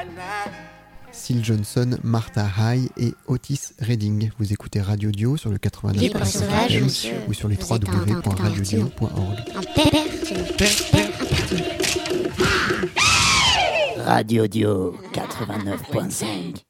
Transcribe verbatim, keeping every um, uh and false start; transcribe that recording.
Syl Johnson, Martha High et Otis Redding. Vous écoutez Radio Dio sur le quatre-vingt-neuf point cinq ou sur les w w w point radio dio point org. Radio Dio quatre-vingt-neuf point cinq.